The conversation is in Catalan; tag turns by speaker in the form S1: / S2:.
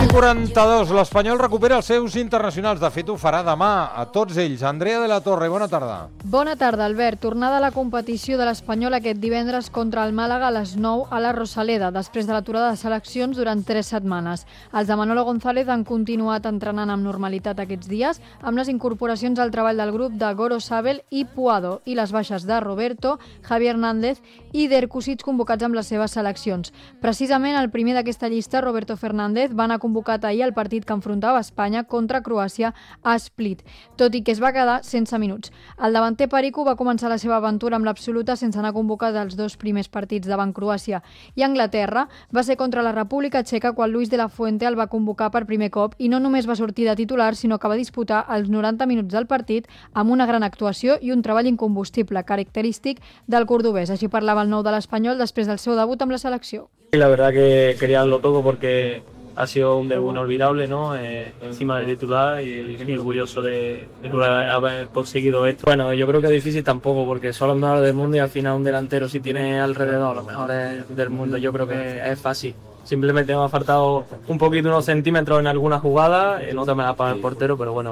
S1: 8:42, l'Espanyol recupera els seus internacionals. De fet, ho farà demà a tots ells. Andrea de la Torre, bona tarda.
S2: Bona tarda, Albert. Tornada a la competició de l'Espanyol aquest divendres contra el Màlaga a les 9 a la Rosaleda, després de l'aturada de seleccions durant 3 setmanes. Els de Manolo González han continuat entrenant amb normalitat aquests dies, amb les incorporacions al treball del grup de Goro Sabel i Puado, i les baixes de Roberto, Javi Hernández i Derkusits convocats amb les seves seleccions. Precisament el primer d'aquesta llista, Roberto Fernández, va anar convocat ahir al partit que enfrontava Espanya contra Croàcia a Split, tot i que es va quedar sense minuts. El davanter Perico va començar la seva aventura amb l'absoluta sense anar convocat als 2 primers partits davant Croàcia i Anglaterra. Va ser contra la República Txeca quan Luis de la Fuente el va convocar per primer cop i no només va sortir de titular, sinó que va disputar els 90 minuts del partit amb una gran actuació i un treball incombustible, característic del cordobès. Així parlava el nou de l'Espanyol després del seu debut amb la selecció.
S3: La verdad que quería darlo todo porque ha sido un debut inolvidable, ¿no? Encima del titular y muy orgulloso de haber conseguido esto. Bueno, yo creo que es difícil tampoco porque son los mejores del mundo y al final un delantero si tiene alrededor los mejores del mundo yo creo que es fácil. Simplemente me ha faltado un poquito, unos centímetros en alguna jugada, en otra me la paga el portero, pero bueno.